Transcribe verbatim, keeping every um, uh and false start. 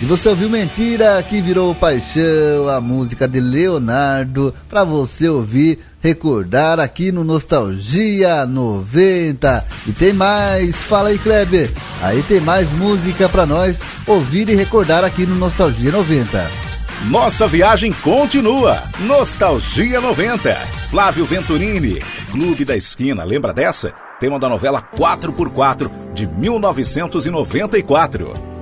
E você ouviu Mentira, que virou paixão, a música de Leonardo, pra você ouvir, recordar aqui no Nostalgia noventa. E tem mais, fala aí, Kleber. Aí tem mais música pra nós ouvir e recordar aqui no Nostalgia noventa. Nossa viagem continua. Nostalgia noventa. Flávio Venturini, Clube da Esquina, lembra dessa? Tema da novela quatro por quatro de mil novecentos e noventa e quatro.